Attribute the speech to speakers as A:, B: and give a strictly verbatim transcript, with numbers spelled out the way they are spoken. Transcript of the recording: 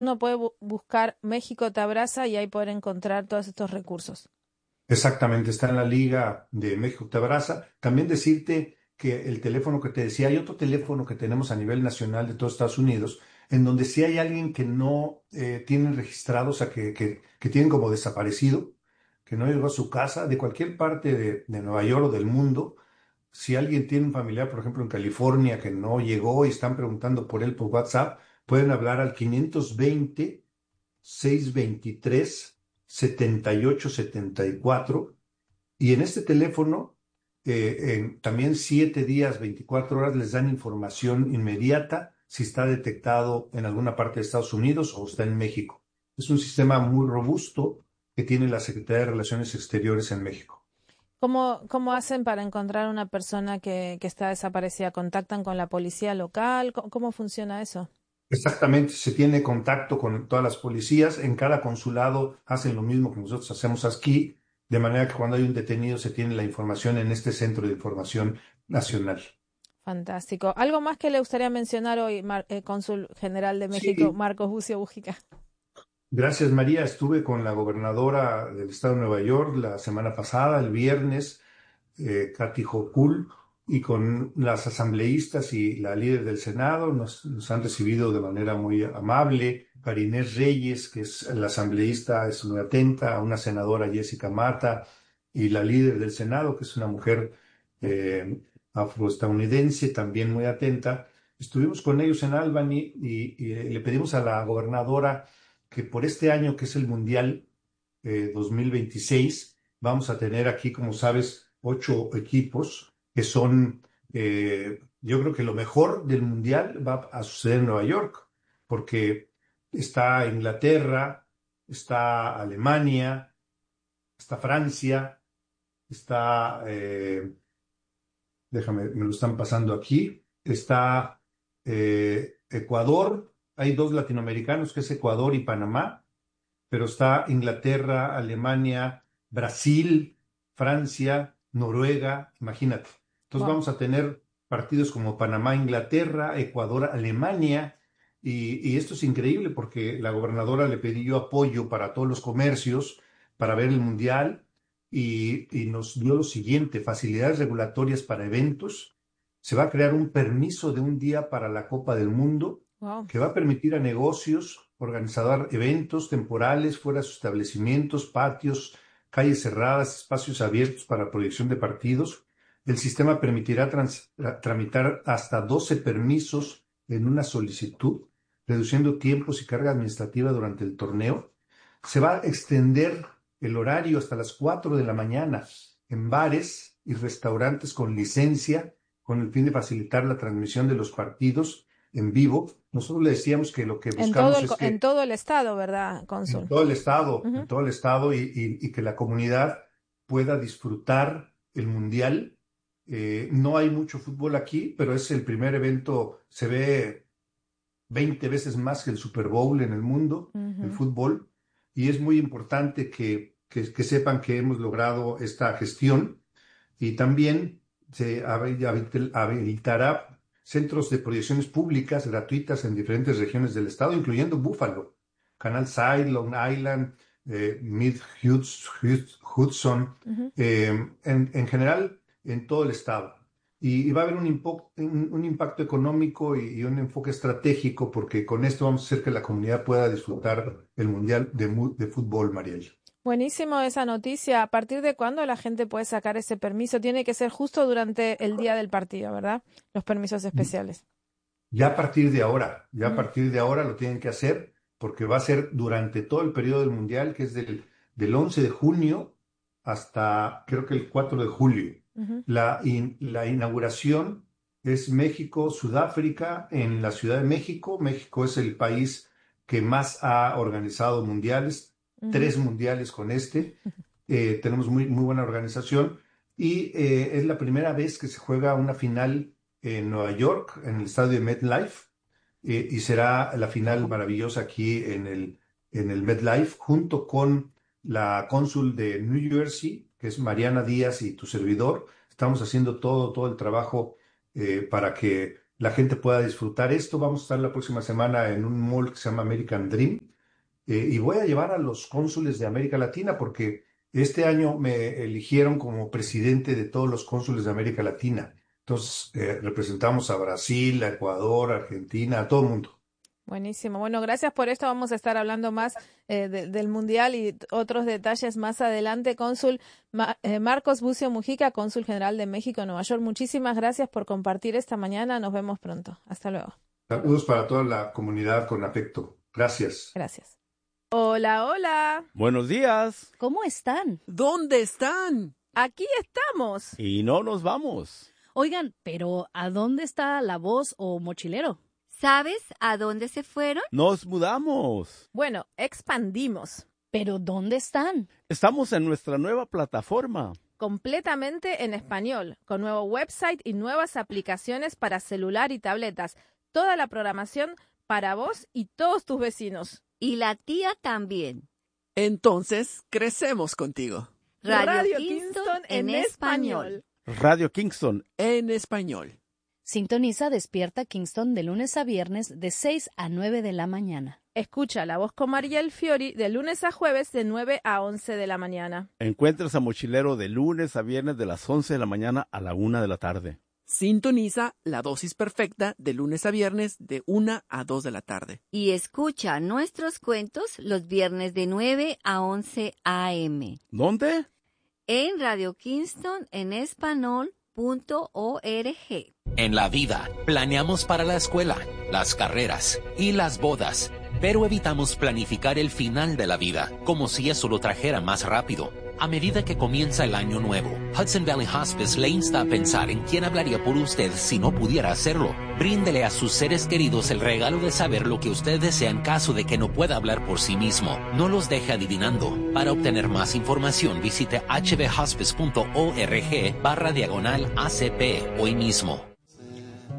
A: Uno puede bu- buscar México te abraza y ahí poder encontrar todos estos recursos.
B: Exactamente, está en la Liga de México Te Abraza. También decirte que el teléfono que te decía, hay otro teléfono que tenemos a nivel nacional de todos Estados Unidos, en donde si hay alguien que no eh, tienen registrado, o sea, que, que, que tienen como desaparecido, que no llegó a su casa, de cualquier parte de, de Nueva York o del mundo, si alguien tiene un familiar, por ejemplo, en California, que no llegó y están preguntando por él por WhatsApp, pueden hablar al quinientos veinte, seiscientos veintitrés, setenta y ocho setenta y cuatro y en este teléfono, eh, en también siete días, veinticuatro horas, les dan información inmediata si está detectado en alguna parte de Estados Unidos o está en México. Es un sistema muy robusto que tiene la Secretaría de Relaciones Exteriores en México.
A: ¿Cómo, cómo hacen para encontrar una persona que, que está desaparecida? ¿Contactan con la policía local? ¿Cómo, cómo funciona eso?
B: Exactamente, se tiene contacto con todas las policías. En cada consulado hacen lo mismo que nosotros hacemos aquí, de manera que cuando hay un detenido se tiene la información en este centro de información nacional.
A: Fantástico. ¿Algo más que le gustaría mencionar hoy, Mar- eh, Cónsul General de México,
B: Sí,
A: Marcos Bucio Bújica?
B: gracias, María. Estuve con la gobernadora del estado de Nueva York la semana pasada, el viernes, eh, Kathy Hochul, y con las asambleístas y la líder del Senado. Nos, nos han recibido de manera muy amable. Karinés Reyes, que es la asambleísta, es muy atenta, una senadora, Jessica Mata, y la líder del Senado, que es una mujer eh, afroestadounidense, también muy atenta. Estuvimos con ellos en Albany y, y le pedimos a la gobernadora que por este año, que es el Mundial eh, dos mil veintiséis, vamos a tener aquí, como sabes, ocho equipos que son, eh, yo creo que lo mejor del Mundial va a suceder en Nueva York, porque está Inglaterra, está Alemania, está Francia, está, eh, déjame, me lo están pasando aquí, está eh, Ecuador, hay dos latinoamericanos, que es Ecuador y Panamá, pero está Inglaterra, Alemania, Brasil, Francia, Noruega, imagínate. Entonces
A: Wow.
B: vamos a tener partidos como Panamá, Inglaterra, Ecuador, Alemania, y, y esto es increíble porque la gobernadora le pidió apoyo para todos los comercios para ver el Mundial y, y nos dio lo siguiente, facilidades regulatorias para eventos. Se va a crear un permiso de un día para la Copa del Mundo
A: Wow.
B: que va a permitir a negocios organizar eventos temporales fuera de sus establecimientos, patios, calles cerradas, espacios abiertos para proyección de partidos. El sistema permitirá trans- tra- tramitar hasta doce permisos en una solicitud, reduciendo tiempos y carga administrativa durante el torneo. Se va a extender el horario hasta las cuatro de la mañana en bares y restaurantes con licencia, con el fin de facilitar la transmisión de los partidos en vivo. Nosotros le decíamos que lo que
A: En todo
B: buscamos
A: el,
B: es
A: co- en
B: que
A: todo el estado, ¿verdad,
B: en
A: Cónsul?
B: todo el estado, en
A: Ujú.
B: todo el estado y, y- y que la comunidad pueda disfrutar el mundial. Eh, no hay mucho fútbol aquí, pero es el primer evento, se ve veinte veces más que el Super Bowl en el mundo, el
A: Ujú.
B: fútbol, y es muy importante que, que, que sepan que hemos logrado esta gestión y también se habil- habilitará centros de proyecciones públicas gratuitas en diferentes regiones del estado, incluyendo Buffalo, Canal Side, Long Island, eh, Mid Hudson, Hudson,
A: Ujú.
B: eh, en, en general en todo el estado. Y, y va a haber un, impo- un- un impacto económico y, y un enfoque estratégico porque con esto vamos a hacer que la comunidad pueda disfrutar el Mundial de, mu- de Fútbol, Mariel.
A: Buenísimo esa noticia. ¿A partir de cuándo la gente puede sacar ese permiso? Tiene que ser justo durante el día del partido, ¿verdad? Los permisos especiales.
B: Ya a partir de ahora, ya a
A: Mm.
B: partir de ahora lo tienen que hacer porque va a ser durante todo el periodo del Mundial, que es del, del once de junio hasta creo que el cuatro de julio.
A: Ujú.
B: La, in- la inauguración es México, Sudáfrica, en la Ciudad de México. México es el país que más ha organizado mundiales,
A: Ujú.
B: tres mundiales con este. Eh, tenemos muy, muy buena organización y eh, es la primera vez que se juega una final en Nueva York, en el estadio MetLife, eh, y será la final maravillosa aquí en el, en el MetLife, junto con la cónsul de New Jersey, que es Mariana Díaz, y tu servidor. Estamos haciendo todo, todo el trabajo eh, para que la gente pueda disfrutar esto. Vamos a estar la próxima semana en un mall que se llama American Dream, eh, y voy a llevar a los cónsules de América Latina porque este año me eligieron como presidente de todos los cónsules de América Latina. Entonces, eh, representamos a Brasil, a Ecuador, a Argentina, a todo el mundo.
A: Buenísimo. Bueno, gracias por esto. Vamos a estar hablando más eh, de, del Mundial y otros detalles más adelante. Cónsul Ma- eh, Marcos Bucio Mujica, Cónsul General de México en Nueva York. Muchísimas gracias por compartir esta mañana. Nos vemos pronto. Hasta luego.
B: Saludos para toda la comunidad con afecto. Gracias.
A: Gracias. Hola, hola.
C: Buenos días.
D: ¿Cómo están?
E: ¿Dónde están?
A: Aquí estamos.
C: Y no nos vamos.
D: Oigan, pero ¿a dónde está la voz o mochilero?
F: ¿Sabes a dónde se fueron?
C: Nos mudamos.
A: Bueno, expandimos.
D: ¿Pero dónde están?
C: Estamos en nuestra nueva plataforma.
A: Completamente en español, con nuevo website y nuevas aplicaciones para celular y tabletas. Toda la programación para vos y todos tus vecinos.
F: Y la tía también.
E: Entonces, crecemos contigo.
F: Radio,
A: Radio
F: Kingston,
A: Kingston
F: en,
A: en
F: español.
A: español.
C: Radio Kingston.
E: En español.
D: Sintoniza Despierta Kingston de lunes a viernes de seis a nueve de la mañana.
A: Escucha La Voz con Mariel Fiori de lunes a jueves de nueve a once de la mañana.
C: Encuentras a Mochilero de lunes a viernes de las once de la mañana a la una de la tarde.
E: Sintoniza La Dosis Perfecta de lunes a viernes de una a dos de la tarde.
F: Y escucha nuestros cuentos los viernes de nueve a once a eme.
C: ¿Dónde?
F: En Radio Kingston en español punto org.
G: En la vida, planeamos para la escuela, las carreras y las bodas, pero evitamos planificar el final de la vida, como si eso lo trajera más rápido. A medida que comienza el año nuevo, Hudson Valley Hospice le insta a pensar en quién hablaría por usted si no pudiera hacerlo. Bríndele a sus seres queridos el regalo de saber lo que usted desea en caso de que no pueda hablar por sí mismo. No los deje adivinando. Para obtener más información, visite h v hospice punto org barra diagonal A C P hoy mismo.